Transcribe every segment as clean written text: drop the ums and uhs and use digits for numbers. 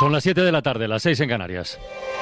Son las 7 de la tarde, las 6 en Canarias.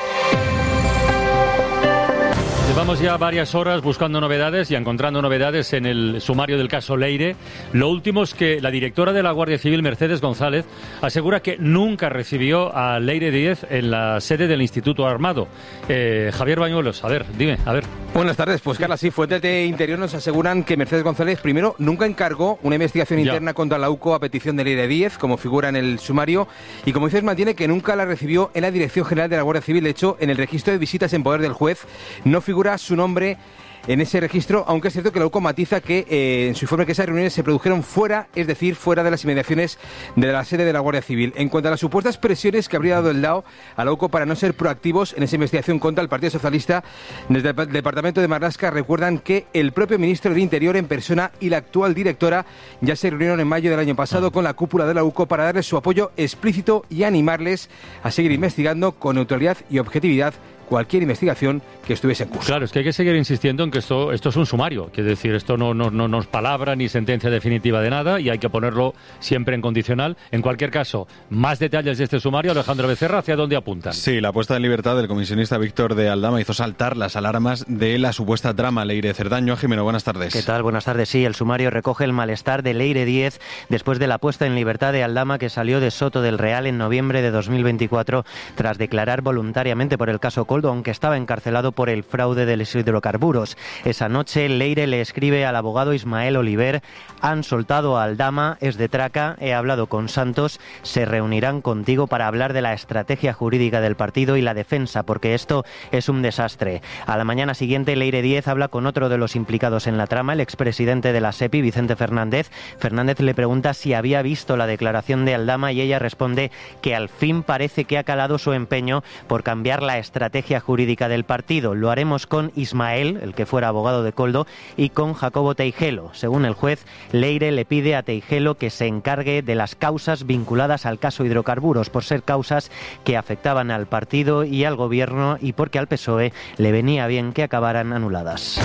Llevamos ya varias horas buscando novedades y encontrando novedades en el sumario del caso Leire. Lo último es que la directora de la Guardia Civil, Mercedes González, asegura que nunca recibió a Leire Díez en la sede del Instituto Armado. Javier Bañuelos, a ver, dime, a ver. Buenas tardes, pues Carla, sí, fuentes de Interior nos aseguran que Mercedes González, primero, nunca encargó una investigación interna contra la UCO a petición de Leire Díez, como figura en el sumario, y como dices, mantiene que nunca la recibió en la Dirección General de la Guardia Civil. De hecho, en el registro de visitas en poder del juez no figura su nombre en ese registro, aunque es cierto que la UCO matiza que en su informe que esas reuniones se produjeron fuera, es decir, fuera de las inmediaciones de la sede de la Guardia Civil. En cuanto a las supuestas presiones que habría dado el DAO a la UCO para no ser proactivos en esa investigación contra el Partido Socialista, desde el Departamento de Marlaska recuerdan que el propio ministro de Interior en persona y la actual directora ya se reunieron en mayo del año pasado con la cúpula de la UCO para darles su apoyo explícito y animarles a seguir investigando con neutralidad y objetividad cualquier investigación que estuviese en curso. Claro, es que hay que seguir insistiendo en que esto es un sumario, quiere decir, esto no es palabra ni sentencia definitiva de nada y hay que ponerlo siempre en condicional. En cualquier caso, más detalles de este sumario, Alejandro Becerra, ¿hacia dónde apuntan? Sí, la puesta en libertad del comisionista Víctor de Aldama hizo saltar las alarmas de la supuesta trama Leire Cerdaño. Jimeno, buenas tardes. ¿Qué tal? Buenas tardes. Sí, el sumario recoge el malestar de Leire Díez después de la puesta en libertad de Aldama, que salió de Soto del Real en noviembre de 2024 tras declarar voluntariamente por el caso Koldo, aunque estaba encarcelado por el fraude de los hidrocarburos. Esa noche, Leire le escribe al abogado Ismael Oliver: han soltado a Aldama, es de traca, he hablado con Santos, se reunirán contigo para hablar de la estrategia jurídica del partido y la defensa, porque esto es un desastre. A la mañana siguiente, Leire Díez habla con otro de los implicados en la trama, el expresidente de la SEPI, Vicente Fernández. Fernández le pregunta si había visto la declaración de Aldama y ella responde que al fin parece que ha calado su empeño por cambiar la estrategia jurídica del partido. Lo haremos con Ismael, el que fuera abogado de Koldo, y con Jacobo Teijelo. Según el juez, Leire le pide a Teijelo que se encargue de las causas vinculadas al caso hidrocarburos, por ser causas que afectaban al partido y al gobierno y porque al PSOE le venía bien que acabaran anuladas.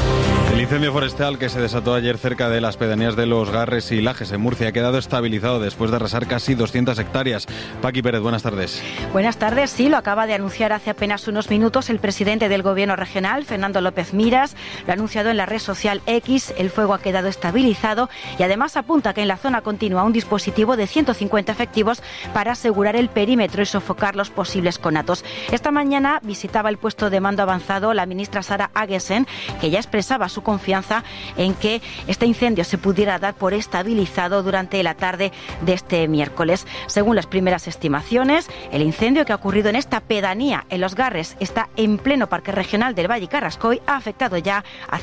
El incendio forestal que se desató ayer cerca de las pedanías de Los Garres y Lajes, en Murcia, ha quedado estabilizado después de arrasar casi 200 hectáreas. Paqui Pérez, buenas tardes. Buenas tardes. Sí, lo acaba de anunciar hace apenas unos minutos el presidente del Gobierno regional, Fernando López Miras. Lo ha anunciado en la red social X. El fuego ha quedado estabilizado y además apunta que en la zona continúa un dispositivo de 150 efectivos para asegurar el perímetro y sofocar los posibles conatos. Esta mañana visitaba el puesto de mando avanzado la ministra Sara Agesen, que ya expresaba su confianza en que este incendio se pudiera dar por estabilizado durante la tarde de este miércoles. Según las primeras estimaciones, el incendio que ha ocurrido en esta pedanía en Los Garres está en pleno Parque Regional del Valle Carrascoy, ha afectado ya a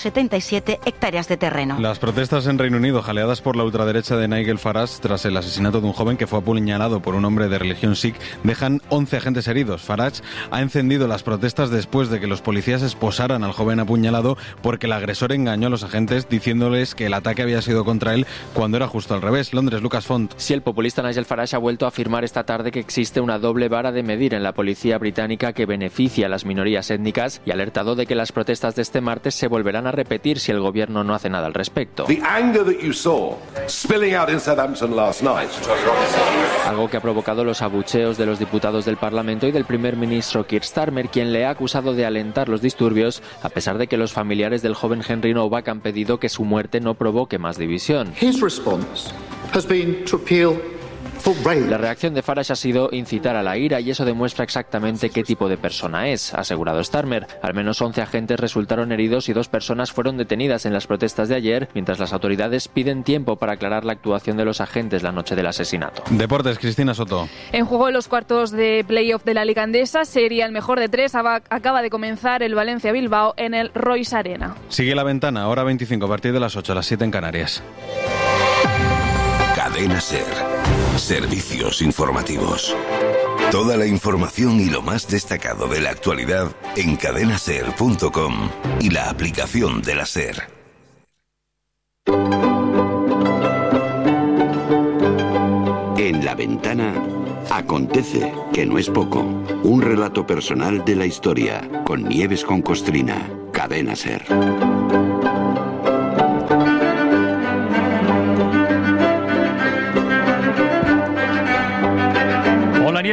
177 hectáreas de terreno. Las protestas en Reino Unido, jaleadas por la ultraderecha de Nigel Farage tras el asesinato de un joven que fue apuñalado por un hombre de religión sikh, dejan 11 agentes heridos. Farage ha encendido las protestas después de que los policías esposaran al joven apuñalado porque el agresor engañó a los agentes diciéndoles que el ataque había sido contra él cuando era justo al revés. Londres, Lucas Font. Sí, el populista Nigel Farage ha vuelto a afirmar esta tarde que existe una doble vara de medir en la policía británica que beneficia a las minorías étnicas y ha alertado de que las protestas de este martes se volverán a repetir si el gobierno no hace nada al respecto. Algo que ha provocado los abucheos de los diputados del Parlamento y del primer ministro Keir Starmer, quien le ha acusado de alentar los disturbios, a pesar de que los familiares del joven Henry Novak han pedido que su muerte no provoque más división. La reacción de Farage ha sido incitar a la ira y eso demuestra exactamente qué tipo de persona es, ha asegurado Starmer. Al menos 11 agentes resultaron heridos y 2 personas fueron detenidas en las protestas de ayer, mientras las autoridades piden tiempo para aclarar la actuación de los agentes la noche del asesinato. Deportes, Cristina Soto. En juego los cuartos de playoff de la Liga Endesa, sería el mejor de 3. Acaba de comenzar el Valencia-Bilbao en el Royce Arena. Sigue La Ventana, hora 25, a partir de las 8, a las 7 en Canarias. Cadena SER. Servicios informativos. Toda la información y lo más destacado de la actualidad en cadenaser.com y la aplicación de la SER. En La Ventana acontece, que no es poco. Un relato personal de la historia con Nieves con Costrina. Cadena SER.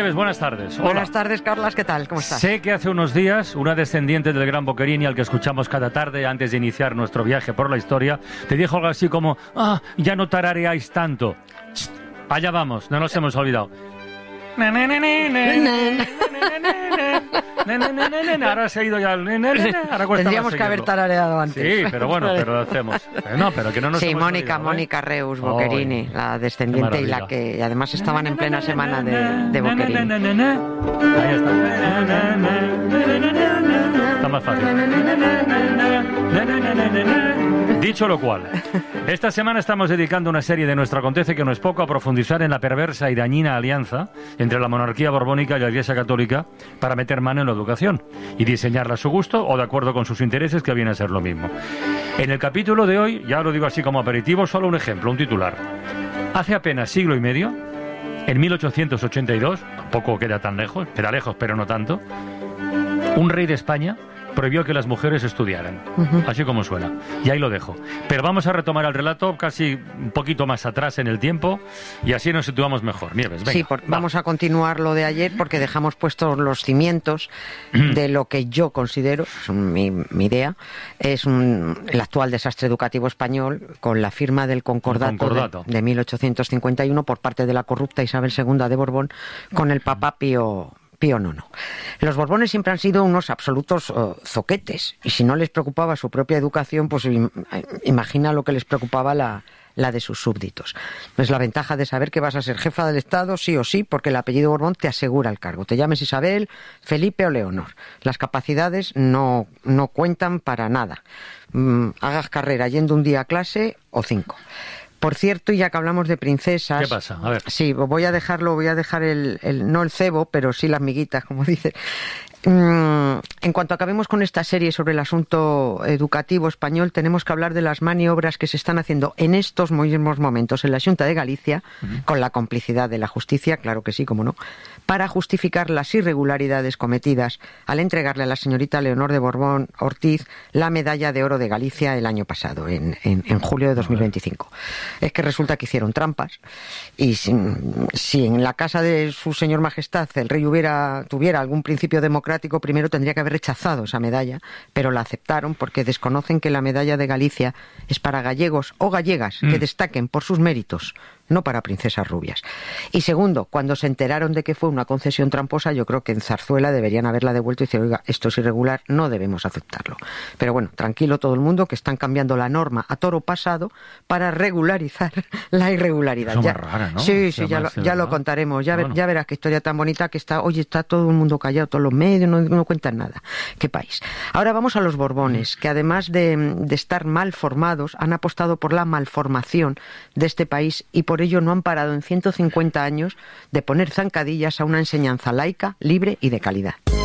Nieves, buenas tardes. Hola. Buenas tardes, Carlas, ¿qué tal? ¿Cómo estás? Sé que hace unos días una descendiente del gran Boccherini, al que escuchamos cada tarde antes de iniciar nuestro viaje por la historia, te dijo algo así como, ya no tarareáis tanto. Allá vamos, no nos hemos olvidado. Ahora se ha ido ya. Ahora tendríamos que haber tarareado antes. Sí, pero bueno, pero lo hacemos. Pero que no nos sí, hemos olvidado, Mónica Reus Boccherini, la descendiente y la que además estaban en plena semana de Boccherini. Ahí está. Está más fácil. Dicho lo cual, esta semana estamos dedicando una serie de Nuestro Acontece que no es poco a profundizar en la perversa y dañina alianza entre la monarquía borbónica y la Iglesia Católica para meter mano en la educación y diseñarla a su gusto o de acuerdo con sus intereses, que viene a ser lo mismo. En el capítulo de hoy, ya lo digo así como aperitivo, solo un ejemplo, un titular. Hace apenas siglo y medio, en 1882, tampoco queda tan lejos, queda lejos pero no tanto, un rey de España prohibió que las mujeres estudiaran, así como suena, y ahí lo dejo. Pero vamos a retomar el relato casi un poquito más atrás en el tiempo y así nos situamos mejor. Nieves, venga. Sí, vamos a continuar lo de ayer porque dejamos puestos los cimientos de lo que yo considero, es mi idea, es el actual desastre educativo español con la firma del Concordato. De 1851 por parte de la corrupta Isabel II de Borbón con el Papa Pío IX. Los Borbones siempre han sido unos absolutos zoquetes, y si no les preocupaba su propia educación, pues imagina lo que les preocupaba la de sus súbditos. Es la ventaja de saber que vas a ser jefa del Estado sí o sí, porque el apellido Borbón te asegura el cargo. Te llames Isabel, Felipe o Leonor. Las capacidades no cuentan para nada. Hagas carrera yendo un día a clase o 5. Por cierto, ya que hablamos de princesas... ¿Qué pasa? A ver. Sí, voy a dejar no el cebo, pero sí las miguitas, como dicen. En cuanto acabemos con esta serie sobre el asunto educativo español, tenemos que hablar de las maniobras que se están haciendo en estos mismos momentos en la Xunta de Galicia, con la complicidad de la justicia, claro que sí, cómo no, para justificar las irregularidades cometidas al entregarle a la señorita Leonor de Borbón Ortiz la medalla de oro de Galicia el año pasado, en julio de 2025. Es que resulta que hicieron trampas, y si en la casa de su señor majestad el rey tuviera algún principio democrático, primero tendría que haber rechazado esa medalla, pero la aceptaron porque desconocen que la medalla de Galicia es para gallegos o gallegas que destaquen por sus méritos, no para princesas rubias. Y segundo, cuando se enteraron de que fue una concesión tramposa, yo creo que en Zarzuela deberían haberla devuelto y decir, oiga, esto es irregular, no debemos aceptarlo. Pero bueno, tranquilo todo el mundo, que están cambiando la norma a toro pasado para regularizar la irregularidad. Eso es rara, ¿no? Sí, ya lo contaremos. Ya verás qué historia tan bonita que está. Oye, está todo el mundo callado, todos los medios no cuentan nada. Qué país. Ahora vamos a los Borbones, que además de estar mal formados, han apostado por la malformación de este país y por ello no han parado en 150 años de poner zancadillas a una enseñanza laica, libre y de calidad.